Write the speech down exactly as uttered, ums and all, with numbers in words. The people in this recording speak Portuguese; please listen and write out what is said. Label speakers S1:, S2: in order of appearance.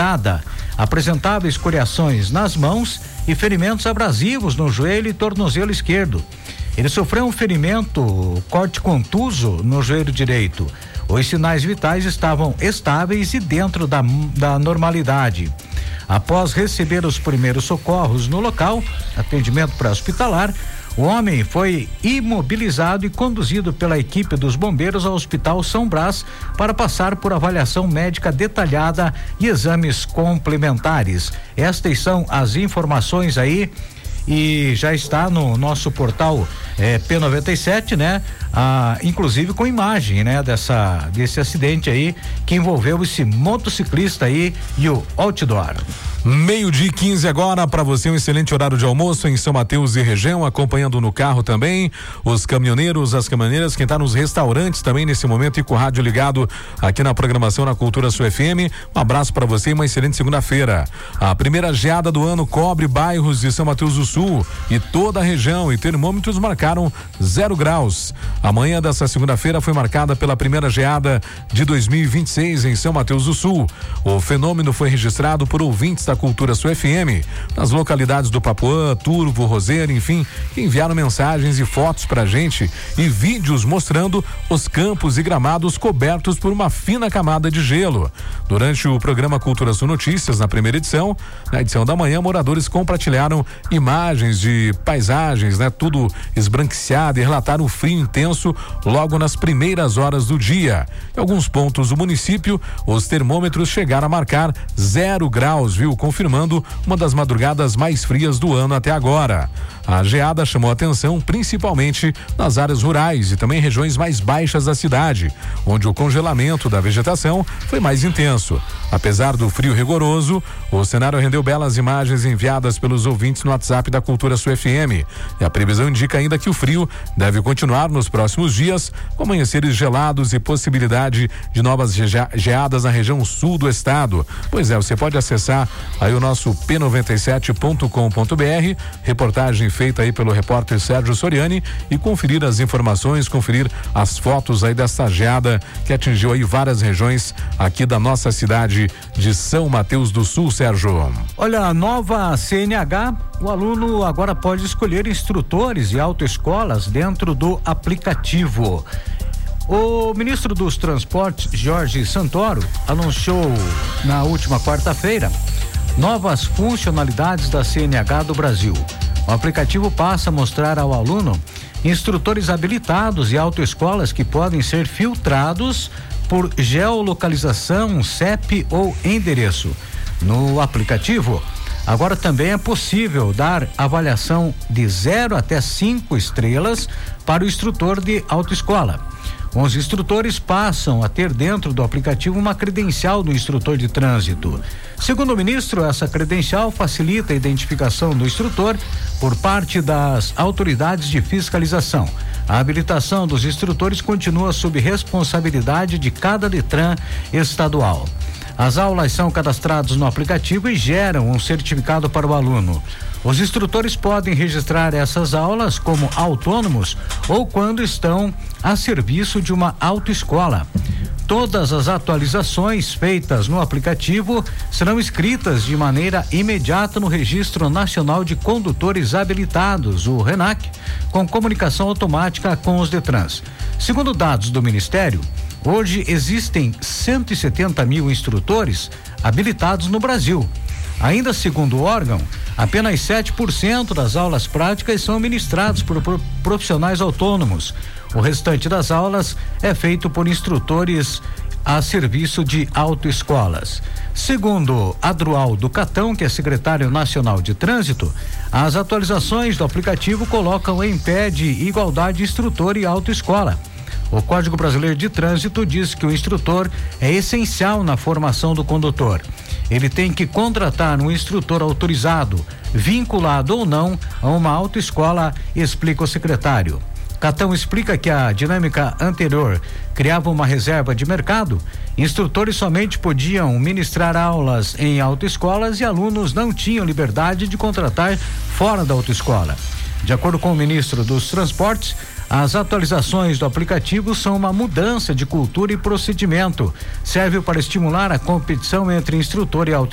S1: limitada. Apresentava escoriações nas mãos e ferimentos abrasivos no joelho e tornozelo esquerdo. Ele sofreu um ferimento, corte contuso no joelho direito. Os sinais vitais estavam estáveis e dentro da, da normalidade. Após receber os primeiros socorros no local, atendimento pré-hospitalar, o homem foi imobilizado e conduzido pela equipe dos bombeiros ao Hospital São Brás para passar por avaliação médica detalhada e exames complementares. Estas são as informações aí e já está no nosso portal eh, P noventa e sete, né? Ah, inclusive com imagem, né? Dessa, desse acidente aí que envolveu esse motociclista aí e o outdoor.
S2: Meio-dia e quinze agora, para você um excelente horário de almoço em São Mateus e região, acompanhando no carro também os caminhoneiros, as caminhoneiras, quem está nos restaurantes também nesse momento e com o rádio ligado aqui na programação na Cultura Sul F M. Um abraço para você e uma excelente segunda-feira. A primeira geada do ano cobre bairros de São Mateus do Sul e toda a região e termômetros marcaram zero graus. A manhã dessa segunda-feira foi marcada pela primeira geada de dois mil e vinte e seis em São Mateus do Sul. O fenômeno foi registrado por ouvintes da Cultura Sul F M, nas localidades do Papuã, Turvo, Roseira, enfim, que enviaram mensagens e fotos pra gente e vídeos mostrando os campos e gramados cobertos por uma fina camada de gelo. Durante o programa Cultura Sul Notícias, na primeira edição, na edição da manhã, moradores compartilharam imagens de paisagens, né? Tudo esbranquiçado e relataram o frio intenso logo nas primeiras horas do dia. Em alguns pontos do município, os termômetros chegaram a marcar zero graus, viu? Confirmando uma das madrugadas mais frias do ano até agora. A geada chamou atenção principalmente nas áreas rurais e também regiões mais baixas da cidade, onde o congelamento da vegetação foi mais intenso. Apesar do frio rigoroso, o cenário rendeu belas imagens enviadas pelos ouvintes no WhatsApp da Cultura Sul F M. E a previsão indica ainda que o frio deve continuar nos próximos dias, com amanheceres gelados e possibilidade de novas geadas na região sul do estado. Pois é, você pode acessar aí o nosso P noventa e sete ponto com ponto B R, reportagem feita aí pelo repórter Sérgio Soriani, e conferir as informações, conferir as fotos aí dessa geada que atingiu aí várias regiões aqui da nossa cidade de São Mateus do Sul, Sérgio.
S1: Olha, a nova C N H, o aluno agora pode escolher instrutores e autoescolas dentro do aplicativo. O ministro dos Transportes, Jorge Santoro, anunciou na última quarta-feira novas funcionalidades da C N H do Brasil. O aplicativo passa a mostrar ao aluno instrutores habilitados e autoescolas que podem ser filtrados por geolocalização, C E P ou endereço. No aplicativo, agora também é possível dar avaliação de zero até cinco estrelas para o instrutor de autoescola. Os instrutores passam a ter dentro do aplicativo uma credencial do instrutor de trânsito. Segundo o ministro, essa credencial facilita a identificação do instrutor por parte das autoridades de fiscalização. A habilitação dos instrutores continua sob responsabilidade de cada Detran estadual. As aulas são cadastradas no aplicativo e geram um certificado para o aluno. Os instrutores podem registrar essas aulas como autônomos ou quando estão a serviço de uma autoescola. Todas as atualizações feitas no aplicativo serão inscritas de maneira imediata no Registro Nacional de Condutores Habilitados, o RENAC, com comunicação automática com os Detrans. Segundo dados do Ministério, hoje existem cento e setenta mil instrutores habilitados no Brasil. Ainda segundo o órgão, apenas sete por cento das aulas práticas são ministradas por profissionais autônomos. O restante das aulas é feito por instrutores a serviço de autoescolas. Segundo Adroaldo Catão, que é secretário nacional de trânsito, as atualizações do aplicativo colocam em pé de igualdade instrutor e autoescola. O Código Brasileiro de Trânsito diz que o instrutor é essencial na formação do condutor. Ele tem que contratar um instrutor autorizado, vinculado ou não a uma autoescola, explica o secretário. Catão explica que a dinâmica anterior criava uma reserva de mercado. Instrutores somente podiam ministrar aulas em autoescolas e alunos não tinham liberdade de contratar fora da autoescola. De acordo com o ministro dos Transportes, as atualizações do aplicativo são uma mudança de cultura e procedimento. Serve para estimular a competição entre instrutor e autoescola.